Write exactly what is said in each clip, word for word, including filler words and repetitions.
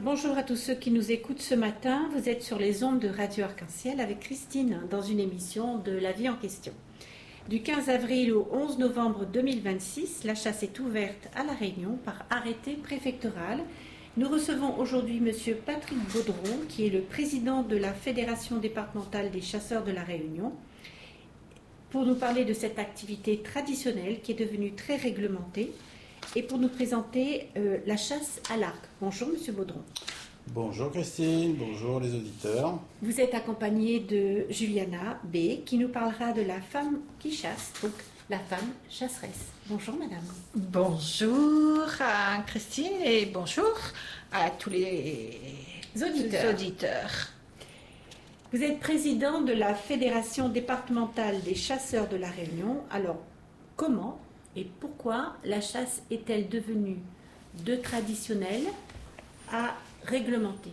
Bonjour à tous ceux qui nous écoutent ce matin. Vous êtes sur les ondes de Radio Arc-en-Ciel avec Christine dans une émission de La vie en question. Du quinze avril au onze novembre deux mille vingt-six, la chasse est ouverte à La Réunion par arrêté préfectoral. Nous recevons aujourd'hui M. Patrick Baudron, qui est le président de la Fédération départementale des chasseurs de La Réunion, pour nous parler de cette activité traditionnelle qui est devenue très réglementée et pour nous présenter euh, la chasse à l'arc. Bonjour M. Baudron. Bonjour Christine, bonjour les auditeurs. Vous êtes accompagné de Juliana B, qui nous parlera de la femme qui chasse, donc la femme chasseresse. Bonjour madame. Bonjour à Christine et bonjour à tous les auditeurs. auditeurs. Vous êtes président de la Fédération départementale des chasseurs de La Réunion. Alors, comment et pourquoi la chasse est-elle devenue de traditionnelle à réglementée?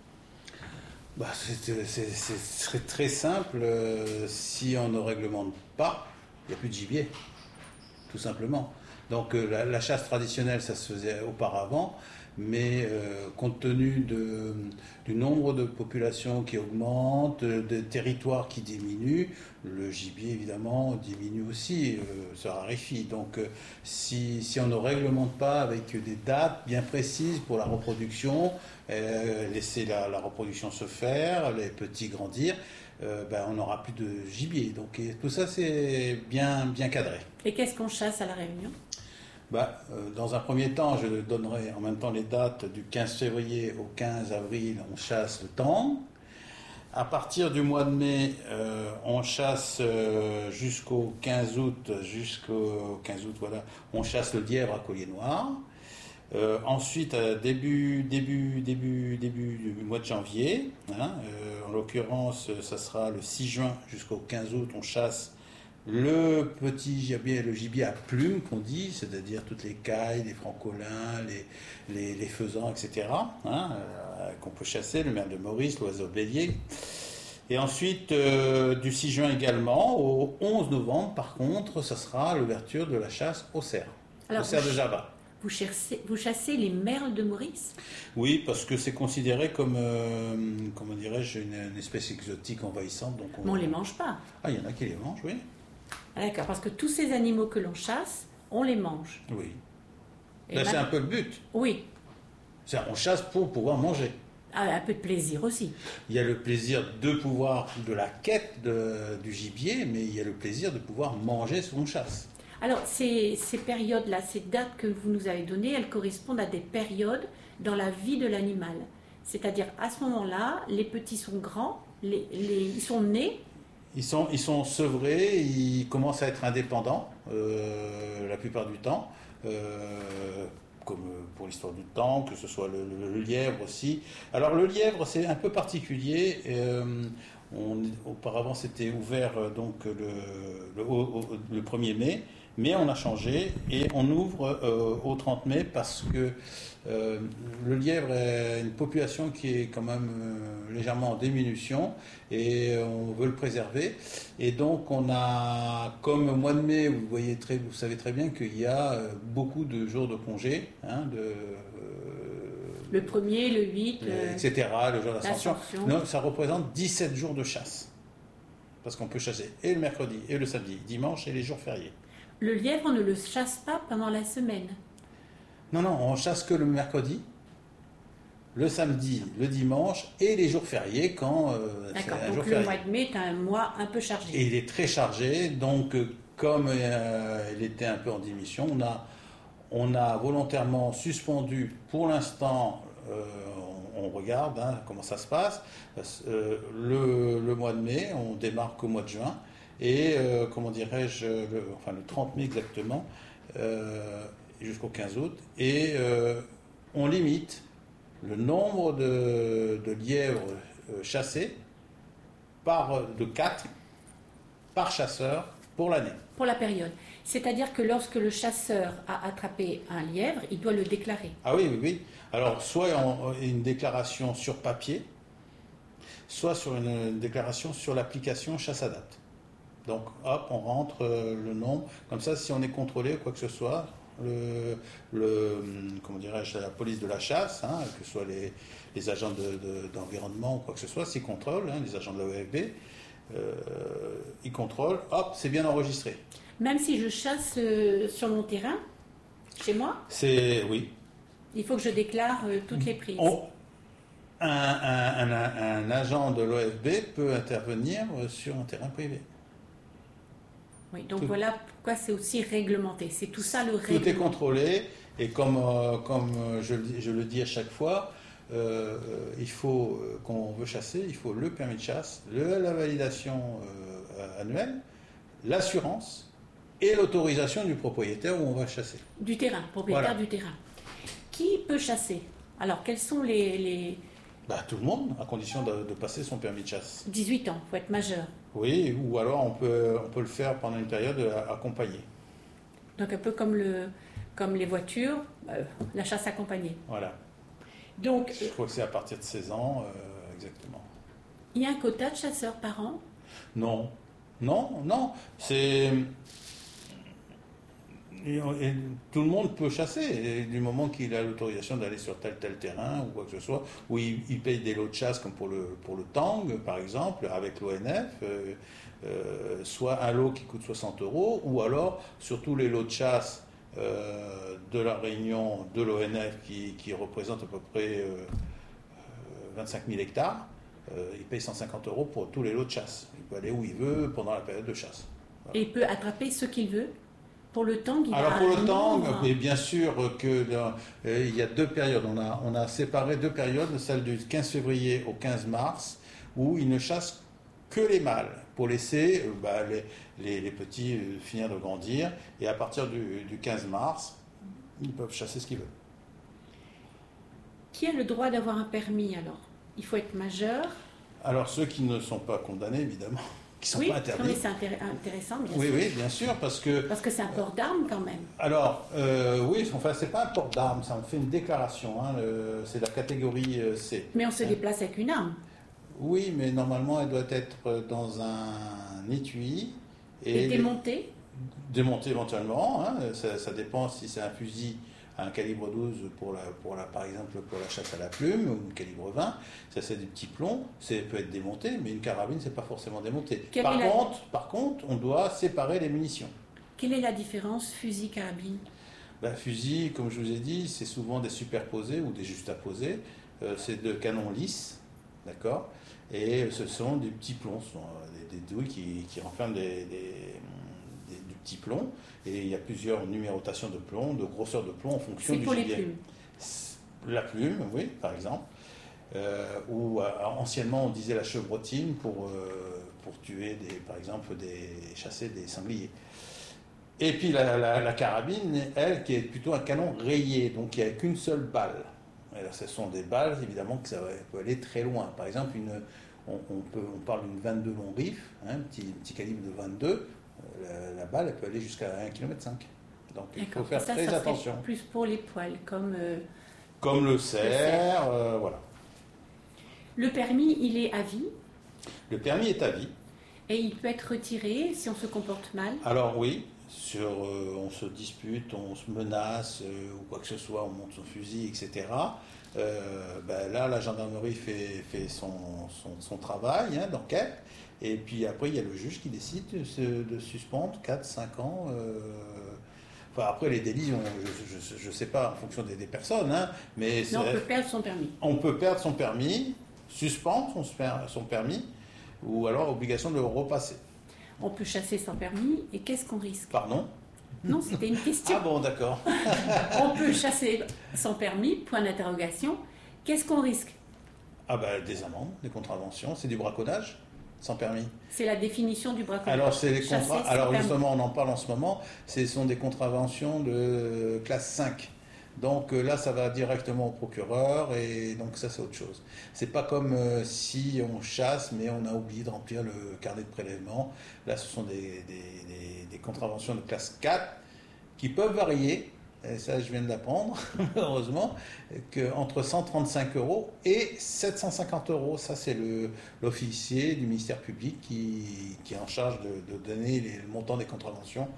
Bah, c'est, c'est, c'est très, très simple. Euh, si on ne réglemente pas, il n'y a plus de gibier, tout simplement. Donc euh, la, la chasse traditionnelle, ça se faisait auparavant, mais euh, compte tenu de, du nombre de populations qui augmente, des territoires qui diminuent, le gibier évidemment diminue aussi, euh, se raréfie. Donc euh, si, si on ne réglemente pas avec des dates bien précises pour la reproduction, euh, laisser la, la reproduction se faire, les petits grandir, euh, ben, on n'aura plus de gibier. Donc et tout ça c'est bien, bien cadré. Et qu'est-ce qu'on chasse à La Réunion ? Bah, euh, dans un premier temps, je donnerai en même temps les dates du quinze février au quinze avril, on chasse le tang. À partir du mois de mai, euh, on chasse euh, jusqu'au quinze août, jusqu'au quinze août, voilà, on chasse le lièvre à collier noir. Euh, ensuite, euh, début, début, début, début du mois de janvier, hein, euh, en l'occurrence, ça sera le six juin jusqu'au quinze août, on chasse le petit gibier, le gibier à plumes qu'on dit, c'est-à-dire toutes les cailles, les francolins, les, les, les faisans, et cetera, hein, euh, qu'on peut chasser, le merle de Maurice, l'oiseau bélier. Et ensuite, euh, du six juin également, au onze novembre, par contre, ça sera l'ouverture de la chasse au cerf, Alors, au cerf de Java. Vous chassez, vous chassez les merles de Maurice ? Oui, parce que c'est considéré comme, euh, comment dirais-je, une, une espèce exotique envahissante. Donc on... Mais on ne les mange pas. Ah, il y en a qui les mangent, oui. Ah, d'accord, parce que tous ces animaux que l'on chasse, on les mange. Oui. Et Là, ma... c'est un peu le but. Oui. C'est, on chasse pour pouvoir manger. Ah, un peu de plaisir aussi. Il y a le plaisir de pouvoir, de la quête de, du gibier, mais il y a le plaisir de pouvoir manger ce qu'on chasse. Alors, ces, ces périodes-là, ces dates que vous nous avez données, elles correspondent à des périodes dans la vie de l'animal. C'est-à-dire, à ce moment-là, les petits sont grands, les, les, ils sont nés. Ils sont, ils sont sevrés, ils commencent à être indépendants euh, la plupart du temps, euh, comme pour l'histoire du temps, que ce soit le, le, le lièvre aussi. Alors le lièvre, c'est un peu particulier. Euh, on, auparavant, c'était ouvert donc le, le, au, le premier mai, mais on a changé et on ouvre euh, au trente mai parce que euh, le lièvre est une population qui est quand même euh, légèrement en diminution et on veut le préserver. Et donc on a, comme au mois de mai, vous voyez très, vous savez très bien qu'il y a beaucoup de jours de congé, hein, de euh, le premier, le huit, et cetera, le jour d'ascension. Non, ça représente dix-sept jours de chasse. Parce qu'on peut chasser et le mercredi, et le samedi, dimanche et les jours fériés. Le lièvre, on ne le chasse pas pendant la semaine. Non, non, on chasse que le mercredi, le samedi, le dimanche et les jours fériés quand euh, D'accord, c'est un donc jour le férié. mois de mai est un mois un peu chargé. Et il est très chargé, donc euh, comme euh, il était un peu en diminution, on a, on a volontairement suspendu pour l'instant, euh, on, on regarde hein, comment ça se passe, euh, le, le mois de mai, on démarre qu'au mois de juin, et euh, comment dirais-je, le, enfin le trente mai exactement, euh, jusqu'au quinze août, et euh, on limite le nombre de, de lièvres euh, chassés par, de quatre par chasseur pour l'année. Pour la période. C'est-à-dire que lorsque le chasseur a attrapé un lièvre, il doit le déclarer. Ah oui, oui, oui. Alors, soit en, une déclaration sur papier, soit sur une déclaration sur l'application chasse à date. Donc, hop, on rentre euh, le nombre. Comme ça, si on est contrôlé ou quoi que ce soit, le, le comment dirais-je, la police de la chasse, hein, que ce soit les, les agents de, de, d'environnement ou quoi que ce soit, s'ils contrôlent, hein, les agents de la O F B, euh, ils contrôlent, hop, c'est bien enregistré. Même si je chasse euh, sur mon terrain, chez moi, c'est oui. Il faut que je déclare euh, toutes les prises. On, un, un, un, un agent de l'O F B peut intervenir sur un terrain privé. Oui, donc tout, voilà pourquoi c'est aussi réglementé. C'est tout ça le règlement. Tout est contrôlé et comme, euh, comme je, je le dis à chaque fois, euh, il faut, euh, quand on veut chasser, il faut le permis de chasse, le, la validation euh, annuelle, l'assurance et l'autorisation du propriétaire où on va chasser. Du terrain, propriétaire voilà. du terrain. Qui peut chasser? Alors, quels sont les... les... Bah, tout le monde, à condition de, de passer son permis de chasse. dix-huit ans, il faut être majeur. Oui, ou alors on peut, on peut le faire pendant une période accompagnée. Donc un peu comme, le, comme les voitures, euh, la chasse accompagnée. Voilà. Donc, je crois que c'est à partir de seize ans, euh, exactement. Il y a un quota de chasseurs par an? Non, non, non. C'est... Et, et, tout le monde peut chasser, et du moment qu'il a l'autorisation d'aller sur tel tel terrain ou quoi que ce soit, où il, il paye des lots de chasse comme pour le, pour le Tang, par exemple, avec l'O N F, euh, euh, soit un lot qui coûte soixante euros, ou alors sur tous les lots de chasse euh, de la Réunion, de l'O N F, qui, qui représente à peu près euh, vingt-cinq mille hectares, euh, il paye cent cinquante euros pour tous les lots de chasse. Il peut aller où il veut pendant la période de chasse. Voilà. Et il peut attraper ce qu'il veut? Pour le Tang, il Alors a pour un le Tang, nombre... et bien sûr que euh, il y a deux périodes. On a, on a séparé deux périodes, celle du quinze février au quinze mars, où ils ne chassent que les mâles, pour laisser euh, bah, les, les, les petits euh, finir de grandir. Et à partir du, du quinze mars, ils peuvent chasser ce qu'ils veulent. Qui a le droit d'avoir un permis alors? Il faut être majeur? Alors ceux qui ne sont pas condamnés, évidemment. Qui sont oui, pas interdits. Oui, c'est intéressant, bien oui, sûr. Oui, bien sûr, parce que... Parce que c'est un port d'armes, quand même. Alors, euh, oui, enfin, c'est pas un port d'armes, ça, on fait une déclaration, hein, le, c'est la catégorie C. Mais on se hein. déplace avec une arme. Oui, mais normalement, elle doit être dans un étui. Et, et démontée Démontée éventuellement, hein, ça, ça dépend si c'est un fusil à un calibre douze pour la, pour la, par exemple pour la chasse à la plume, ou un calibre vingt, ça c'est des petits plombs, ça peut être démonté, mais une carabine c'est pas forcément démonté. Par contre, la... par contre, on doit séparer les munitions. Quelle est la différence fusil-carabine? Ben, fusil, comme je vous ai dit, c'est souvent des superposés ou des juxtaposés, euh, c'est de canons lisses, d'accord, et ce sont des petits plombs, ce sont des, des douilles qui, qui renferment des, des du petit plomb, et il y a plusieurs numérotations de plomb, de grosseur de plomb en fonction du gibier. C'est gibier. pour les plumes. La plume, oui, par exemple. Euh, ou euh, anciennement on disait la chevrotine pour, euh, pour tuer, des, par exemple, des, chasser des sangliers. Et puis la, la, la carabine, elle, qui est plutôt un canon rayé, donc il n'y a qu'une seule balle. Et là, ce sont des balles, évidemment, que ça peut aller très loin. Par exemple, une, on, on, peut, on parle d'une vingt-deux long rifle, hein, un petit, petit calibre de vingt-deux. La, la balle, elle peut aller jusqu'à un virgule cinq kilomètre. Donc il faut faire ça, très ça attention. Plus pour les poils, comme... Euh, comme le cerf, euh, voilà. Le permis, il est à vie? Le permis est à vie. Et il peut être retiré si on se comporte mal? Alors oui, sur, euh, on se dispute, on se menace, euh, ou quoi que ce soit, on monte son fusil, et cetera. Euh, ben là, la gendarmerie fait, fait son, son, son travail hein, d'enquête. Et puis après, il y a le juge qui décide de, de suspendre quatre cinq ans. Euh, enfin, après, les délits, on, je ne sais pas en fonction des, des personnes. Hein, mais non, on peut perdre son permis. On peut perdre son permis, suspendre son, son permis, ou alors obligation de le repasser. On peut chasser sans permis, et qu'est-ce qu'on risque? Pardon? Non, c'était une question. Ah bon, d'accord. On peut chasser sans permis, point d'interrogation. Qu'est-ce qu'on risque? Ah ben, des amendes, des contraventions, c'est du braconnage sans permis. C'est la définition du braconnage. Alors, c'est les contra... Alors justement, on en parle en ce moment, ce sont des contraventions de classe cinq. Donc là, ça va directement au procureur, et donc ça, c'est autre chose. C'est pas comme euh, si on chasse, mais on a oublié de remplir le carnet de prélèvement. Là, ce sont des, des, des, des contraventions de classe quatre qui peuvent varier. Et ça, je viens de l'apprendre, heureusement, que entre cent trente-cinq euros et sept cent cinquante euros. Ça, c'est le, l'officier du ministère public qui, qui est en charge de, de donner les, le montant des contraventions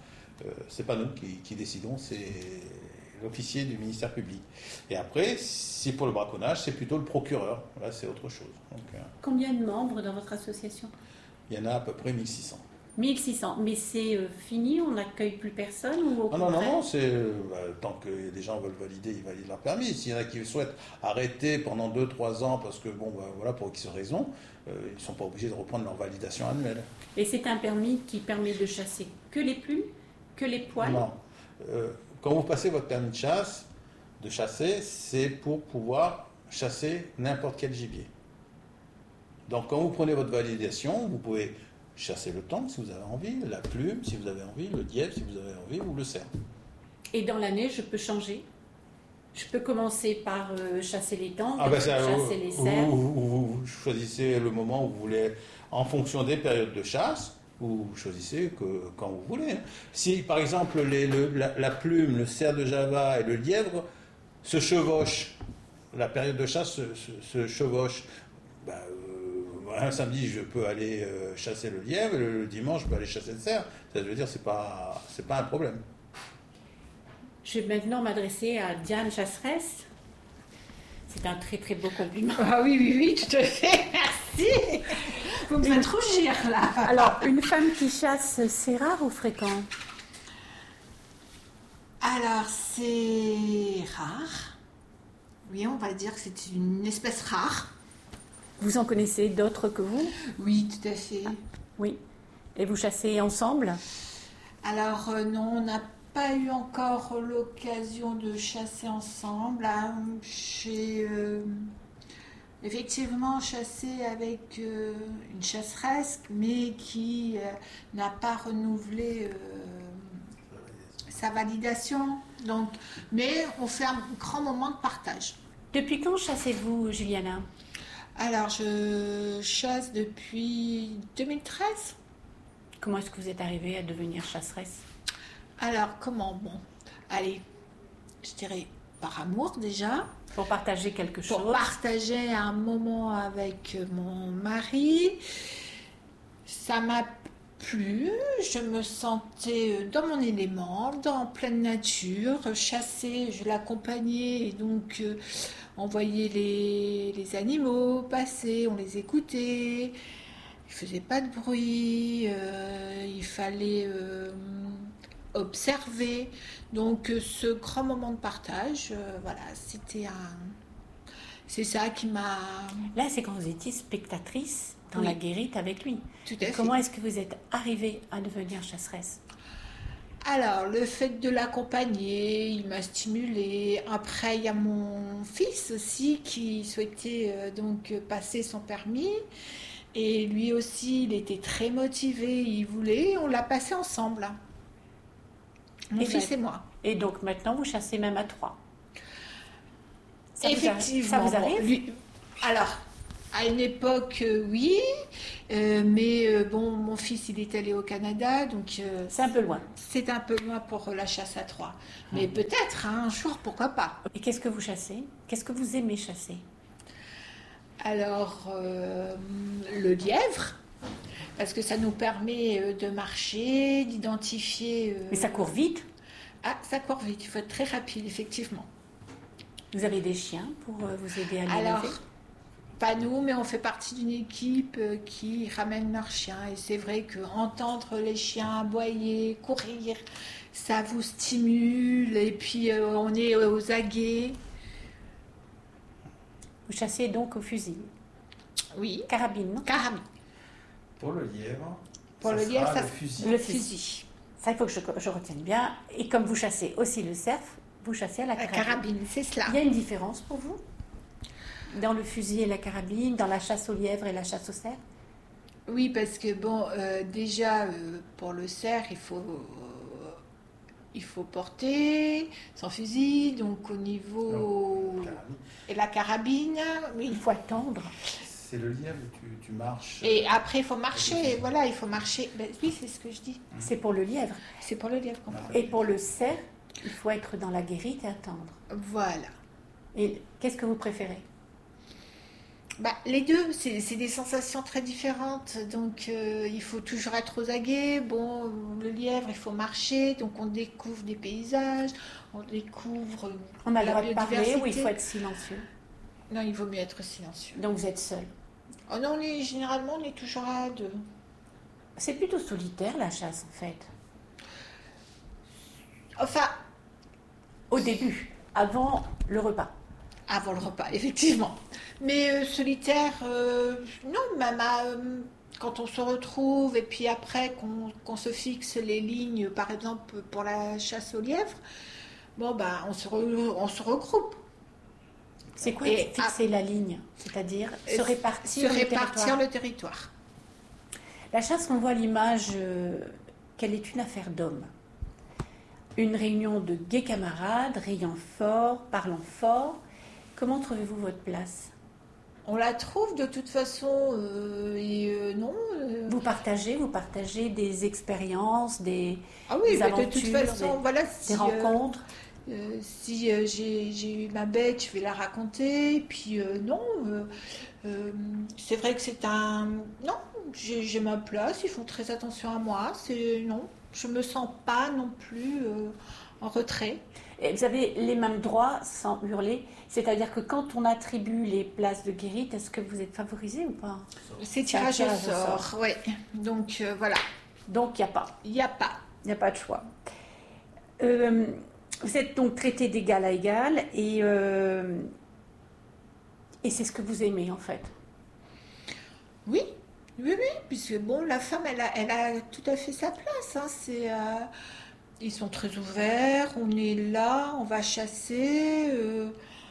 Euh, c'est pas nous qui, qui décidons, c'est l'officier du ministère public. Et après, si pour le braconnage, c'est plutôt le procureur. Là, c'est autre chose. Donc, euh, Combien de membres dans votre association? il y en a à peu près mille six cents. mille six cents. Mais c'est euh, fini, on n'accueille plus personne ou au Ah non, non, contraire non, c'est, euh, bah, tant que des gens veulent valider, ils valident leur permis. S'il y en a qui souhaitent arrêter pendant deux trois ans parce que, bon, bah, voilà, pour X raisons, euh, ils ne sont pas obligés de reprendre leur validation annuelle. Et c'est un permis qui permet de chasser que les plumes, que les poils? Non. Euh, quand vous passez votre permis de chasse, de chasser, c'est pour pouvoir chasser n'importe quel gibier. Donc quand vous prenez votre validation, vous pouvez chasser le thon si vous avez envie, la plume si vous avez envie, le lièvre si vous avez envie, ou le cerf. Et dans l'année, je peux changer? Je peux commencer par euh, chasser les thons, Ah ben ça, chasser vous, les cerfs. vous, vous, vous choisissez le moment où vous voulez, en fonction des périodes de chasse, vous choisissez que, quand vous voulez. Si par exemple les, le, la, la plume, le cerf de Java et le lièvre se chevauchent, la période de chasse se, se, se chevauche, ben, euh, un samedi je peux aller euh, chasser le lièvre, le, le dimanche je peux aller chasser le cerf. Ça veut dire c'est pas c'est pas un problème. Je vais maintenant m'adresser à Diane Chasseresse. C'est un très très beau compliment. Ah oui, oui, oui, tout à fait, merci. Vous me faites rougir là. Alors, une femme qui chasse, c'est rare ou fréquent? Alors, c'est rare. Oui, on va dire que c'est une espèce rare. Vous en connaissez d'autres que vous? Oui, tout à fait. Oui. Et vous chassez ensemble? Alors, euh, non, on n'a pas eu encore l'occasion de chasser ensemble. Hein. J'ai euh, effectivement chassé avec euh, une chasseresse, mais qui euh, n'a pas renouvelé euh, sa validation. Donc, mais on fait un grand moment de partage. Depuis quand chassez-vous, Juliana? Alors, je chasse depuis deux mille treize. Comment est-ce que vous êtes arrivée à devenir chasseresse? Alors, comment? Bon, allez, je dirais par amour déjà. Pour partager quelque chose? Pour partager un moment avec mon mari. Ça m'a plu, je me sentais dans mon élément, dans pleine nature, chasser, je l'accompagnais et donc euh, on voyait les, les animaux passer, on les écoutait, ils ne faisaient pas de bruit, euh, il fallait euh, observer. Donc euh, ce grand moment de partage, euh, voilà, c'était un... C'est ça qui m'a... Là, c'est quand vous étiez spectatrice dans Oui. la guérite avec lui. Tout à fait. Comment est-ce que vous êtes arrivée à devenir chasseresse? Alors, le fait de l'accompagner, il m'a stimulée. Après, il y a mon fils aussi qui souhaitait euh, donc passer son permis. Et lui aussi, il était très motivé, il voulait. On l'a passé ensemble. Mon Et fils ben- et moi. Et donc maintenant, vous chassez même à trois. Ça vous arrive- Effectivement. Ça vous Bon, arrive? lui- alors, à une époque, euh, oui. Euh, mais euh, bon, mon fils, il est allé au Canada, donc euh, C'est un peu loin. c'est un peu loin pour la chasse à trois. Mais peut-être, hein, un jour, pourquoi pas. Et qu'est-ce que vous chassez? Qu'est-ce que vous aimez chasser? Alors, euh, le lièvre, parce que ça nous permet euh, de marcher, d'identifier... euh, Mais ça court vite. Ah, ça court vite, il faut être très rapide, effectivement. Vous avez des chiens pour euh, vous aider à les Alors, lever? pas nous, mais on fait partie d'une équipe euh, qui ramène leurs chiens. Et c'est vrai qu'entendre les chiens aboyer, courir, ça vous stimule. Et puis, euh, on est aux aguets. Vous chassez donc au fusil. Oui, Carabine, non? carabine. Pour le lièvre, Pour ça le lièvre, sera ça- le fusil. Le Fusil. fusil. Ça, il faut que je, je retienne bien. Et comme vous chassez aussi le cerf, vous chassez à la La carabine. carabine, c'est cela. Il y a une différence pour vous dans le fusil et la carabine, dans la chasse au lièvre et la chasse au cerf? Oui, parce que bon, euh, déjà, euh, pour le cerf, il faut, euh, il faut porter son fusil, donc au niveau... Carabine. Et la carabine, Il oui. faut attendre. C'est le lièvre où tu, tu marches. Et après, il faut marcher, voilà, il faut marcher. Ben, oui, c'est ce que je dis. C'est pour le lièvre. C'est pour le lièvre qu'on parle. Et pour le cerf, il faut être dans la guérite et attendre. Voilà. Et qu'est-ce que vous préférez? Bah, les deux, c'est c'est des sensations très différentes. Donc, euh, il faut toujours être aux aguets. Bon, le lièvre, il faut marcher. Donc, on découvre des paysages, on découvre On a le la droit de parler ou il biodiversité. faut être silencieux? Non, il vaut mieux être silencieux. Donc vous êtes seul. Oh non, on est, généralement, on est toujours à deux. C'est plutôt solitaire la chasse en fait. Enfin, Au début, avant le repas. avant le repas, effectivement. Mais euh, solitaire, euh, non, même à, euh, quand on se retrouve et puis après qu'on qu'on se fixe les lignes, par exemple pour la chasse au lièvre, bon, bah, on se, re- on se regroupe. C'est quoi Et fixer la ligne? C'est-à-dire se répartir se le répartir territoire. le territoire. La chasse, on voit l'image euh, qu'elle est une affaire d'hommes. Une réunion de gays camarades, riant fort, parlant fort. Comment trouvez-vous votre place? On la trouve de toute façon, euh, et euh, non. euh, Vous partagez, vous partagez des expériences, des, ah oui, des mais de aventures, toute façon, des, voilà. des Si, euh, rencontres. Euh, si euh, j'ai j'ai eu ma bête, je vais la raconter. Puis euh, non, euh, euh, c'est vrai que c'est un... Non, j'ai j'ai ma place, ils font très attention à moi. C'est non, je me sens pas non plus euh, en retrait. Et vous avez les mêmes droits sans hurler. C'est-à-dire que quand on attribue les places de guérite, est-ce que vous êtes favorisé ou pas? C'est C'est un tirage au tirage au sort, oui. Donc euh, voilà, Donc il n'y a pas. il n'y a pas. Il n'y a pas de choix. Euh, vous êtes donc traité d'égal à égal et, euh, et c'est ce que vous aimez en fait. Oui, oui, oui, puisque bon, la femme, elle a, elle a tout à fait sa place. Hein. C'est, euh, ils sont très ouverts, on est là, on va chasser. euh,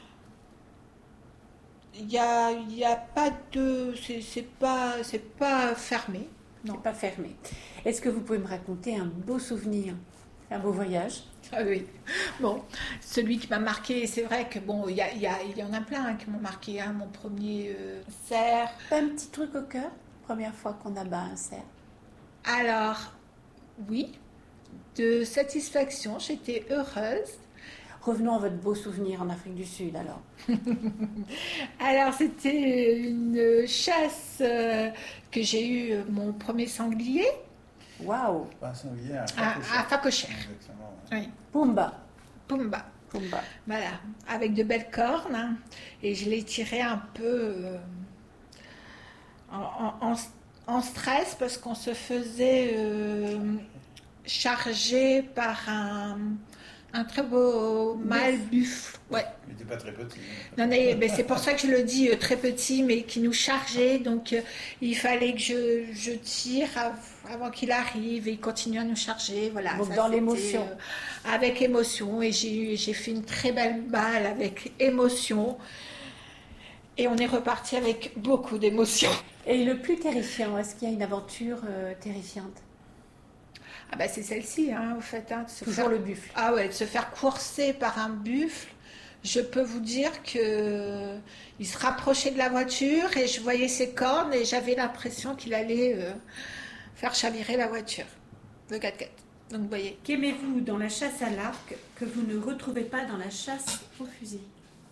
Il n'y a, il y a pas de... C'est c'est pas, c'est pas fermé. Non. C'est pas fermé. Est-ce que vous pouvez me raconter un beau souvenir, un beau voyage? Ah oui. Bon, celui qui m'a marqué, c'est vrai que bon, il y, a- il y, a- il y en a plein hein, qui m'ont marqué. Hein. Mon premier euh, cerf. Pas un petit truc au cœur? Première fois qu'on abat un cerf. Alors, oui, de satisfaction, j'étais heureuse. Revenons à votre beau souvenir en Afrique du Sud alors. Alors, c'était une chasse euh, que j'ai eu euh, mon premier sanglier Waouh! Pas un sanglier, un à, facochère. à Facochère. Exactement, ouais. Oui, Pumba! Pumba. Pumba. Voilà, avec de belles cornes. Hein. Et je l'ai tiré un peu euh, en, en- en- en stress parce qu'on se faisait euh, charger par un, un très beau mâle buffle. Ouais. Il n'était pas très petit. Non, mais, mais c'est pour ça que je le dis euh, très petit, mais qui nous chargeait. Donc, euh, il fallait que je, je tire av- avant qu'il arrive et il continue à nous charger. Voilà. Donc, ça, dans c'était, l'émotion. euh, avec émotion. Et j'ai eu- j'ai fait une très belle balle avec émotion. Et on est reparti avec beaucoup d'émotion. Et le plus terrifiant, est-ce qu'il y a une aventure euh, terrifiante? Ah bah c'est celle-ci, hein, au fait. Hein, de se Toujours faire- le buffle. Ah ouais, de se faire courser par un buffle. Je peux vous dire que il se rapprochait de la voiture et je voyais ses cornes et j'avais l'impression qu'il allait euh, faire chavirer la voiture de quatre-quatre. Donc vous voyez. Qu'aimez-vous dans la chasse à l'arc que vous ne retrouvez pas dans la chasse au fusil?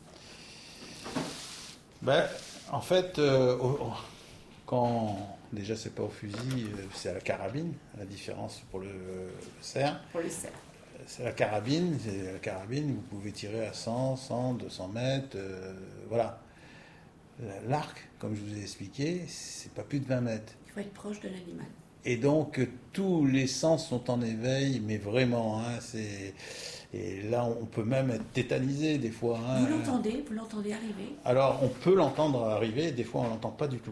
Ben, en fait, euh, au- au- quand déjà c'est pas au fusil, euh, c'est à la carabine. La différence pour le, le cerf, Pour le cerf. c'est la carabine. C'est la carabine, vous pouvez tirer à cent, cent, deux cents mètres, euh, voilà. L'arc, comme je vous ai expliqué, c'est pas plus de vingt mètres. Il faut être proche de l'animal. Et donc, euh, tous les sens sont en éveil, mais vraiment, hein, c'est... Et là, on peut même être tétanisé des fois. Hein. Vous l'entendez? Vous l'entendez arriver? Alors, on peut l'entendre arriver, des fois, on l'entend pas du tout.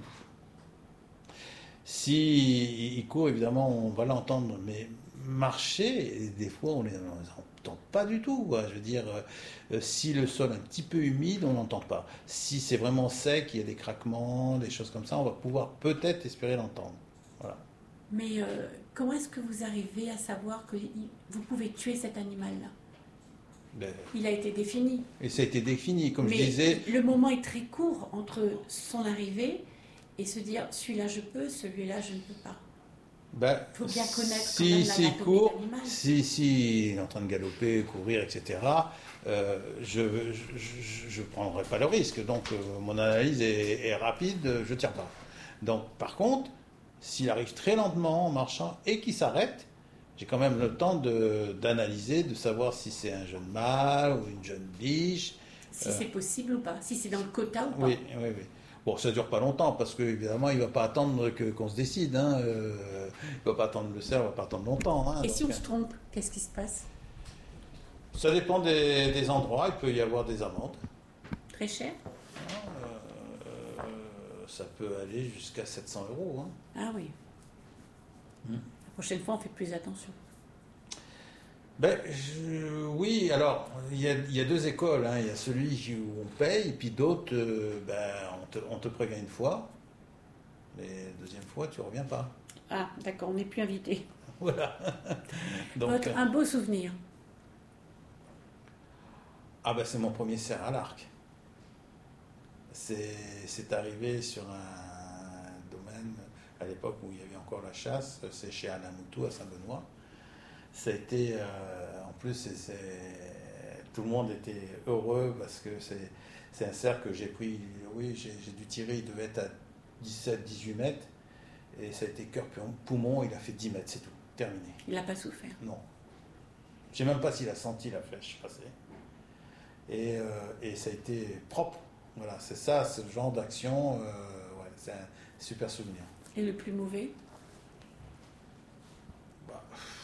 Si il court, évidemment, on va l'entendre, mais marcher, des fois, on ne l'entend pas du tout. Quoi. Je veux dire, euh, si le sol est un petit peu humide, on n'entend pas. Si c'est vraiment sec, il y a des craquements, des choses comme ça, on va pouvoir peut-être espérer l'entendre. Voilà. Mais euh, comment est-ce que vous arrivez à savoir que il- vous pouvez tuer cet animal-là? Ben, Il a été défini. et ça a été défini, comme Mais je disais. le moment est très court entre son arrivée et se dire celui-là je peux, celui-là je ne peux pas. Ben, faut bien connaître si, quand même si l'anatomie court, de l'animal. si, si il est en train de galoper, courir, et cetera, euh, je ne prendrai pas le risque. Donc, euh, mon analyse est, est rapide, je ne tire pas. Donc, par contre, s'il arrive très lentement en marchant et qu'il s'arrête, j'ai quand même le temps de, d'analyser, de savoir si c'est un jeune mâle ou une jeune biche. Si euh, c'est possible ou pas, si c'est dans le quota ou pas. Oui, oui, oui. Bon, ça dure pas longtemps parce que évidemment, il va pas attendre que, qu'on se décide. Hein. Euh, il va pas attendre le cerf, il va pas attendre longtemps. Hein. Et Donc, si on se trompe, qu'est-ce qui se passe? ça dépend des, des endroits. Il peut y avoir des amendes. Très cher? Euh, ça peut aller jusqu'à sept cents euros. Hein. Ah oui. Hmm. La prochaine fois, on fait plus attention. Ben, je- oui, alors, il y a, il y a deux écoles. Hein. Il y a celui où on paye, et puis d'autres, euh, ben, on, te, on te prévient une fois, mais deuxième fois, tu reviens pas. Ah, d'accord, on n'est plus invité. Voilà. Donc, Votre- un beau souvenir. ah ben, c'est mon premier cerf à l'arc. C'est, c'est arrivé sur un domaine, à l'époque où il y avait encore la chasse, c'est chez Alain Moutou à Saint-Benoît. Ça a été, euh, en plus, c'est, c'est- tout le monde était heureux parce que c'est, c'est un cerf que j'ai pris, oui, j'ai, j'ai dû tirer, il devait être à dix-sept dix-huit mètres, et ça a été cœur poumon, il a fait dix mètres, c'est tout, terminé. Il n'a pas souffert. Non. Je ne sais même pas s'il a senti la flèche passer. Et, euh, et ça a été propre. Voilà, c'est ça, ce genre d'action, euh, ouais, c'est un super souvenir. Et le plus mauvais? Bah,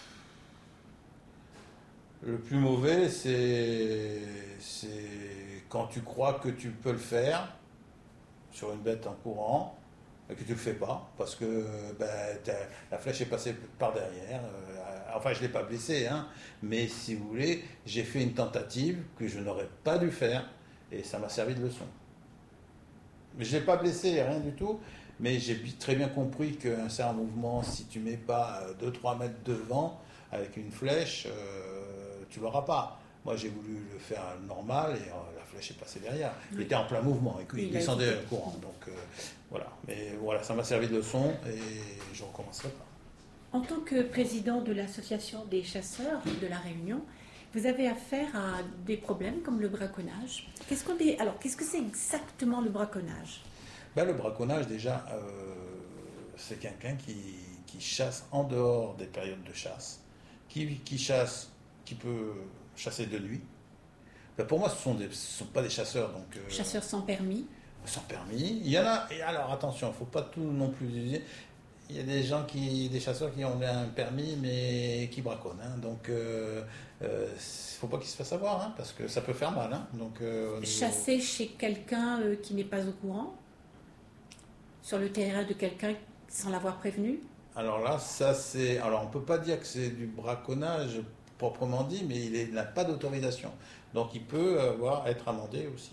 le plus mauvais, c'est, c'est quand tu crois que tu peux le faire sur une bête en courant, et que tu ne le fais pas, parce que ben, t'as- la flèche est passée par derrière. Euh, enfin, je ne l'ai pas blessé, hein, mais si vous voulez, j'ai fait une tentative que je n'aurais pas dû faire, et ça m'a servi de leçon. Mais je ne l'ai pas blessé, rien du tout, mais j'ai bi- très bien compris qu'un cerf en mouvement, si tu ne mets pas deux trois mètres devant, avec une flèche, euh, tu ne l'auras pas. Moi, j'ai voulu le faire normal et euh, la flèche est passée derrière. Il Oui. était en plein mouvement, et Oui, il il a descendait hésité. le courant. Donc euh, voilà. Mais voilà, ça m'a servi de leçon et je ne recommencerai pas. En tant que président de l'association des chasseurs de la Réunion, vous avez affaire à des problèmes comme le braconnage. Qu'est-ce qu'on est... Alors, qu'est-ce que c'est exactement le braconnage? Ben, le braconnage, déjà, euh, c'est quelqu'un qui, qui chasse en dehors des périodes de chasse, qui, qui chasse, qui peut chasser de nuit. Ben, pour moi, ce ne sont, sont pas des chasseurs. Donc, euh, Chasseurs sans permis. sans permis. Il y en a, et alors attention, il ne faut pas tout non plus dire. Il y a des gens qui, des chasseurs qui ont un permis mais qui braconnent. Hein. Donc, il euh, ne euh, faut pas qu'ils se fassent avoir, hein, parce que ça peut faire mal. Hein. Donc, euh, au niveau... Chasser chez quelqu'un euh, qui n'est pas au courant, sur le terrain de quelqu'un sans l'avoir prévenu. Alors là, ça c'est. Alors on ne peut pas dire que c'est du braconnage proprement dit, mais il est- il n'a pas d'autorisation. Donc il peut avoir, être amendé aussi.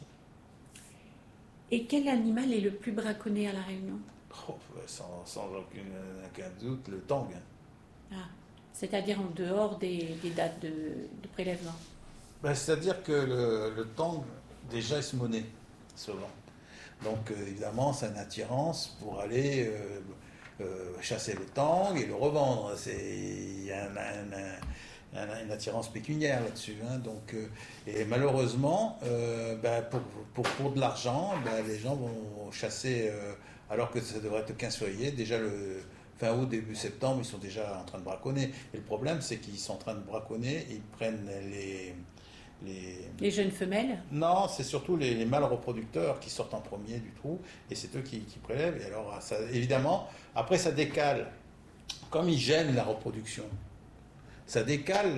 Et quel animal est le plus braconné à La Réunion? Oh, sans, sans aucune, aucun doute, le tang. Ah, c'est-à-dire en dehors des, des dates de, de prélèvement. Ben, c'est-à-dire que le, le tang, déjà, il se monnaie, souvent. Donc, euh, évidemment, c'est une attirance pour aller euh, euh, chasser le tang et le revendre. C'est, il y a un, un, un, une attirance pécuniaire là-dessus. Hein. Donc, euh, et malheureusement, euh, ben, pour, pour, pour de l'argent, ben, les gens vont chasser, euh, alors que ça devrait être le quinze février, déjà le fin août, début septembre, ils sont déjà en train de braconner. Et le problème, c'est qu'ils sont en train de braconner, ils prennent les... Les... Les jeunes femelles? Non, c'est surtout les, les mâles reproducteurs qui sortent en premier du trou, et c'est eux qui, qui prélèvent. Et alors, ça, évidemment, après, ça décale. Comme ils gênent la reproduction, ça décale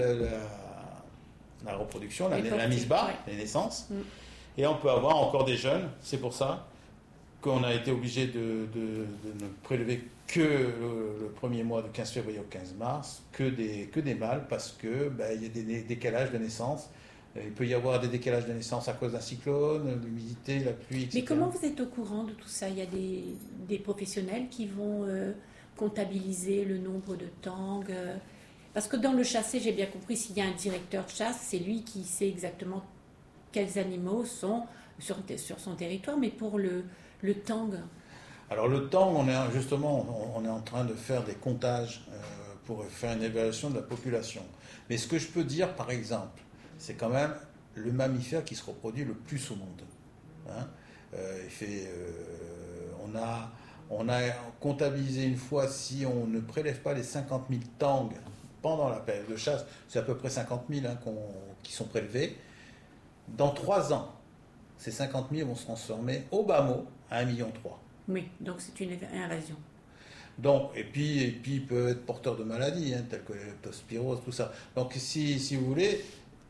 la, la reproduction, la, Les la mise bas, ouais. les naissances. Mm. Et on peut avoir encore des jeunes. C'est pour ça qu'on a été obligé de, de- de ne prélever que le, le premier mois, du quinze février au quinze mars, que des, que des mâles, parce que ben, il y a des, des décalages de naissance. Il peut y avoir des décalages de naissance à cause d'un cyclone, l'humidité, la pluie, et cetera. Mais comment vous êtes au courant de tout ça? Il y a des, des professionnels qui vont euh, comptabiliser le nombre de tangs euh, parce que dans le chassé, j'ai bien compris, s'il y a un directeur de chasse, c'est lui qui sait exactement quels animaux sont sur, sur son territoire, mais pour le, le tang, Alors le tang, on est justement, on est en train de faire des comptages euh, pour faire une évaluation de la population. Mais ce que je peux dire, par exemple, c'est quand même le mammifère qui se reproduit le plus au monde. Hein. Euh, il fait, euh, on a, on a comptabilisé une fois, si on ne prélève pas les cinquante mille tangs pendant la période de chasse, c'est à peu près cinquante mille hein, qu'on, qui sont prélevés. Dans trois ans, ces cinquante mille vont se transformer au bas mot à un virgule trois million. Oui, donc c'est une invasion. Donc, et puis, et puis il peut être porteur de maladies, hein, telles que la leptospirose, tout ça. Donc si, si vous voulez,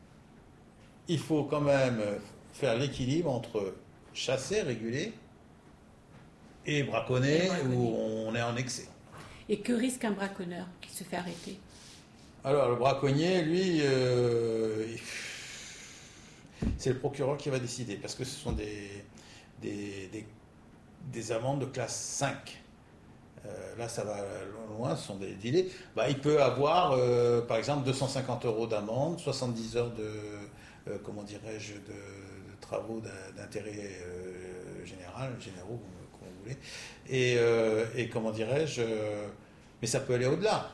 il faut quand même faire l'équilibre entre chasser, réguler, et braconner, et braconner. Où on est en excès. Et que risque un braconneur qui se fait arrêter? Alors le braconnier, lui, euh, c'est le procureur qui va décider, parce que ce sont des, des, des, des amendes de classe cinq. Euh, là, ça va loin, ce sont des délais. Bah, il peut avoir, euh, par exemple, deux cent cinquante euros d'amende, soixante-dix heures de, euh, comment dirais-je, de, de travaux d'intérêt euh, général, généraux, comme vous voulez. Et, euh, et comment dirais-je, euh, mais ça peut aller au-delà.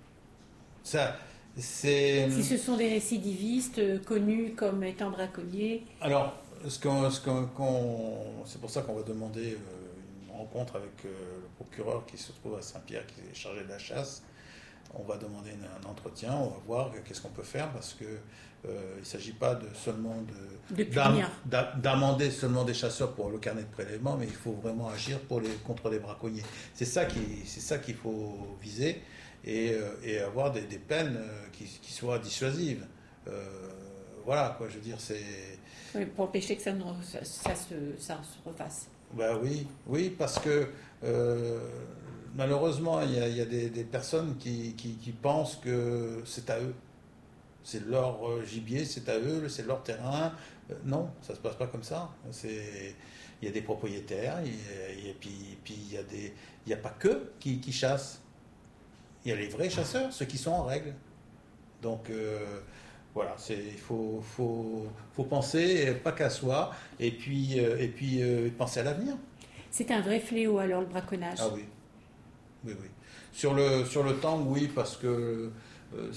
Ça, c'est... Si ce sont des récidivistes euh, connus comme étant braconniers. Alors, ce qu'on, ce qu'on, qu'on, c'est pour ça qu'on va demander euh, une rencontre avec euh, le procureur qui se trouve à Saint-Pierre, qui est chargé de la chasse. On va demander un entretien, on va voir qu'est-ce qu'on peut faire, parce que euh, il ne s'agit pas de seulement de, de d'am, d'amender seulement des chasseurs pour le carnet de prélèvement, mais il faut vraiment agir pour les, contre les braconniers. C'est ça, qui, c'est ça qu'il faut viser, et, euh, et avoir des, des peines qui, qui soient dissuasives. Euh, voilà, quoi, je veux dire, c'est... Oui, pour empêcher que ça, ne, ça, ça, se, ça se refasse. Ben oui, oui, parce que... Euh, malheureusement, il y a, il y a des, des personnes qui, qui, qui pensent que c'est à eux. C'est leur gibier, c'est à eux, c'est leur terrain. Euh, non, ça ne se passe pas comme ça. C'est, il y a des propriétaires, et puis, puis il y a des, il n'y a pas que qui, qui chassent. Il y a les vrais chasseurs, ceux qui sont en règle. Donc euh, voilà, c'est, il faut, faut, faut penser pas qu'à soi, et puis, euh, et puis euh, penser à l'avenir. C'est un vrai fléau alors, le braconnage. Ah oui. Oui, oui. Sur le, sur le tang, oui, parce que euh,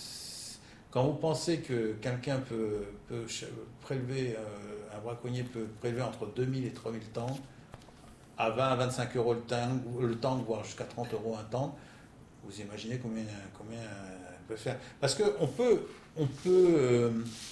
quand vous pensez que quelqu'un peut, peut prélever, euh, un braconnier peut prélever entre deux mille et trois mille tangs, à vingt à vingt-cinq euros le tang, le tang, voire jusqu'à trente euros un tang, vous imaginez combien, combien il peut faire. Parce qu'on peut, on peut euh,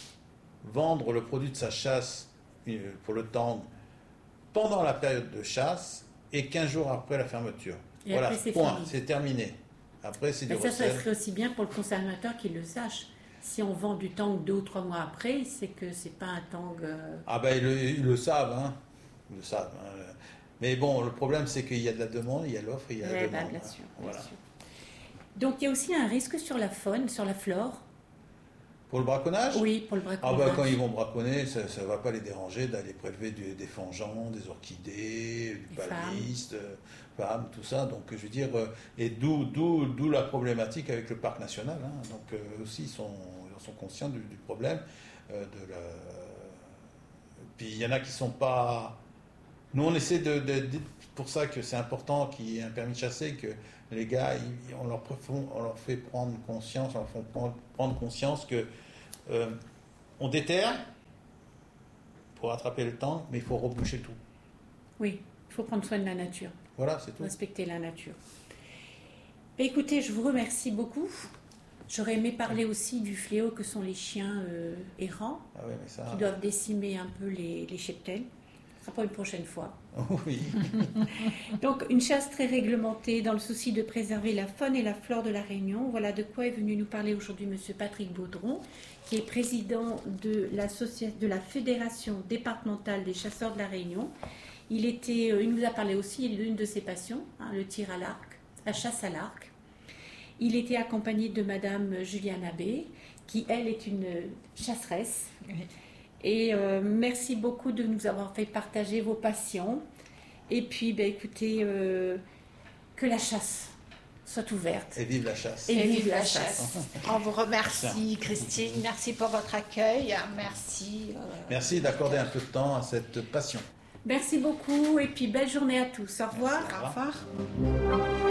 vendre le produit de sa chasse euh, pour le tang pendant la période de chasse et quinze jours après la fermeture. Et voilà, après, c'est point, fini. c'est terminé. Après, c'est du ça, recel. ça serait aussi bien pour le consommateur qu'il le sache. Si on vend du tang deux ou trois mois après, c'est que c'est pas un tang... Euh... Ah ben, ils le, ils le savent, hein. Ils le savent. Hein. Mais bon, le problème, c'est qu'il y a de la demande, il y a l'offre, il y a la ouais, demande. bah, bien sûr, voilà. bien sûr. Donc, il y a aussi un risque sur la faune, sur la flore. Pour le braconnage ? Oui, pour le braconnage. Ah ben, quand ils vont braconner, ça ne va pas les déranger d'aller prélever du, des fangeants, des orchidées, du palmiste, femmes, tout ça. Donc, je veux dire, et d'où, d'où, d'où la problématique avec le parc national. Hein. Donc, euh, aussi, ils sont, ils sont conscients du, du problème. Euh, de la... Puis, il y en a qui ne sont pas... Nous, on essaie de... de, de... pour ça que c'est important qu'il y ait un permis de chasser, que les gars, ils, on, leur, on leur fait prendre conscience, on leur fait prendre, prendre conscience que euh, on déterre pour attraper le temps, mais il faut reboucher tout. Oui, il faut prendre soin de la nature. Voilà, c'est tout. Respecter la nature. Et écoutez, je vous remercie beaucoup. J'aurais aimé parler aussi du fléau que sont les chiens euh, errants, ah ouais, mais ça, qui doivent décimer un peu les, les cheptels. Ce sera pour une prochaine fois. Oui. Donc, une chasse très réglementée dans le souci de préserver la faune et la flore de la Réunion. Voilà de quoi est venu nous parler aujourd'hui M. Patrick Baudron, qui est président de, de la Fédération départementale des chasseurs de la Réunion. Il, était, il nous a parlé aussi d'une de ses passions, hein, le tir à l'arc, la chasse à l'arc. Il était accompagné de Madame Juliane Abbé, qui, elle, est une chasseresse. Oui. Et euh, merci beaucoup de nous avoir fait partager vos passions. Et puis, ben, écoutez, euh, que la chasse soit ouverte. Et vive la chasse. Et, Et vive la chasse. On vous remercie, Christine. Merci pour votre accueil. Merci. Euh, merci d'accorder un peu de temps à cette passion. Merci beaucoup et puis belle journée à tous. Au revoir. Merci, Au revoir.